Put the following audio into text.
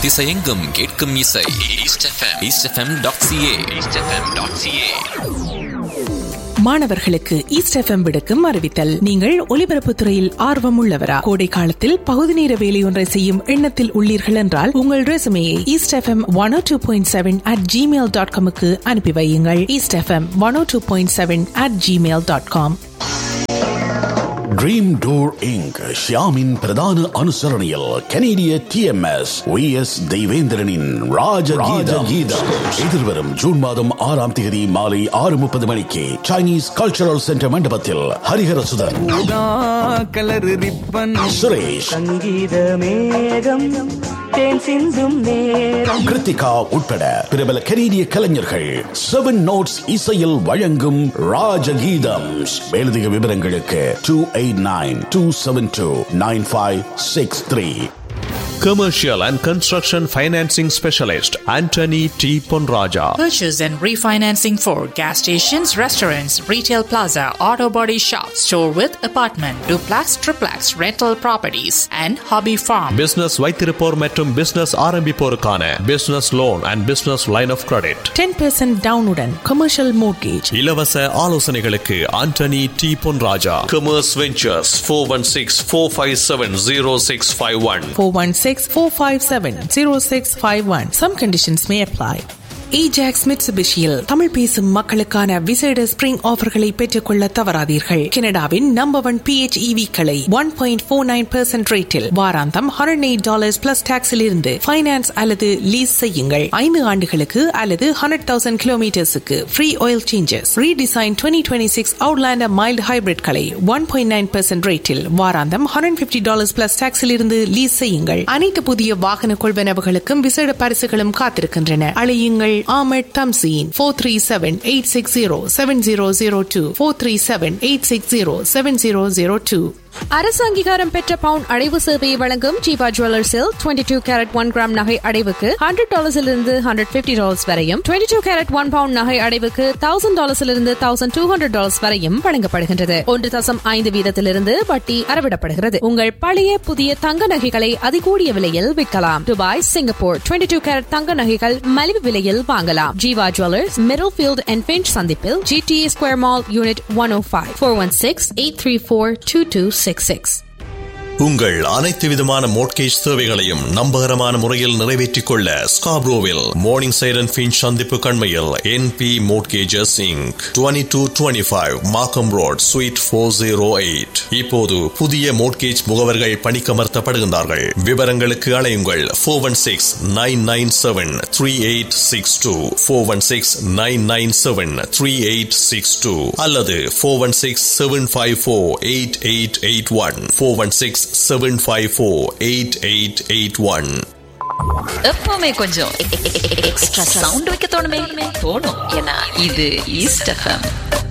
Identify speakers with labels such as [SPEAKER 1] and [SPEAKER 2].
[SPEAKER 1] திசையெங்கும் கேட்கும் இசை eastfm.ca.
[SPEAKER 2] மாணவர்களுக்கு ஈஸ்ட் எஃப்எம் விடுக்கும் அறிவித்தல். நீங்கள் ஒலிபரப்பு துறையில் ஆர்வம் உள்ளவரா? கோடை காலத்தில் பகுதி நேர வேலையொன்றை செய்யும் எண்ணத்தில் உள்ளீர்கள் என்றால் உங்கள் ரெசுமையை eastfm 102.7 @gmail.com அனுப்பி வையுங்கள். eastfm 102.7 @gmail.com.
[SPEAKER 3] Dream door ink ஷியாமின் பிரதான அனுசரணையில் கனேடிய TMS VS தெய்வேந்திரனின் ராஜகீதம் எதிர்வரும் ஜூன் மாதம் 6ஆம் தேதி மாலை 6:30 மணிக்கு சைனீஸ் கல்ச்சரல் சென்டர் மண்டபத்தில் ஹரிஹரசுதன், சுரேஷ், கிருத்திகா உட்பட பிரபல கனேடிய கலைஞர்கள் 7 நோட்ஸ் இசையில் வழங்கும் ராஜகீதம். மேலதிக விவரங்களுக்கு 289-272-9563.
[SPEAKER 4] Commercial and Construction Financing Specialist Anthony T. Ponraja.
[SPEAKER 5] Purchase and refinancing for gas stations, restaurants, retail plaza, auto body shop, store with apartment, duplex, triplex, rental properties and hobby farm.
[SPEAKER 4] Business வைத்திருப்போர் மற்றும் business ஆரம்பிப்போருக்கான business loan and business line of credit.
[SPEAKER 2] 10% டவுனுடன் commercial mortgage.
[SPEAKER 4] இலவச ஆலோசனைகளுக்கு Anthony T. Ponraja. Commerce Ventures 416-457-0651.
[SPEAKER 2] 416-457-0651. Some conditions may apply. Ajax Mitsubishiயில் Tamil பேசும் மக்களுக்கான விசேட spring ஆஃபர்களை பெற்றுக்கொள்ள தவறாதீர்கள். கனடாவின் number 1 PHEV களை 1.49% ரேட்டில் வாராந்தம் $108 பிளஸ் டாக்ஸில் இருந்து ஃபைனான்ஸ் அல்லது லீஸ் செய்யுங்கள். 5 ஆண்டுகளுக்கு அல்லது 100,000 கிலோமீட்டர்ஸுக்கு free oil changes. Redesign 2026 Outlander mild hybrid களை 1.9% ரேட்டில் வாராந்தம் $150 பிளஸ் டாக்ஸில் இருந்து லீஸ் செய்யுங்கள். அனைத்து புதிய வாகன கொள்வனவுகளுக்கும் விசேட பரிசுகளும் காத்திருக்கின்றன. அழையுங்கள் Ahmed Tamzeen 437-860-7002 437-860-7002.
[SPEAKER 6] அரசு அங்கீகாரம் பெற்ற பவுண்ட் அடைவு சேவையை வழங்கும் ஜீவா ஜுவல்லர்ஸில் 22 கேரட் 1 கிராம் நகை அடைவுக்கு $100 இருந்து $150 வரையும், 22 கேரட் 1 பவுண்ட் நகை அடைவுக்கு $1,000 இருந்து $1,200 வரையும் வழங்கப்படுகின்றது. 1.5 வீதத்திலிருந்து வட்டி அறவிடப்படுகிறது. உங்கள் பழைய புதிய தங்க நகைகளை அதிகூடிய விலையில் விற்கலாம். துபாய், சிங்கப்பூர் 22 கேரட் தங்க நகைகள் மலிவு விலையில் வாங்கலாம். Jeeva jewellers, middle field and pinch சந்திப்பில் GTA ஸ்கொயர் மால் யூனிட் 105 416-834-2266.
[SPEAKER 4] உங்கள் அனைத்து விதமான மோட்கேஜ் தேவைகளையும் நம்பகரமான முறையில் நிறைவேற்றிக் கொள்ள ஸ்காப்ரோவில் மார்னிங் சைட் அண்ட் ஃபின்ச் சந்திப்பு கண்மையில் NP Mortgages Inc. 2225 மார்க்கம் ரோட் ஸ்வீட் 408. இப்போது புதிய மோட்கேஜ் முகவர்கள் பணிக்கமர்த்தப்படுகின்றார்கள். விவரங்களுக்கு அழையுங்கள் 416-997-3862 416-997-3862 அல்லது 416-754-8881 416-754-8881.
[SPEAKER 7] எப்பவுமே கொஞ்சம் எக்ஸ்ட்ரா சவுண்ட் வைக்க தோணுமே. ஏன்னா இது ஈஸ்ட் எஃப்எம்.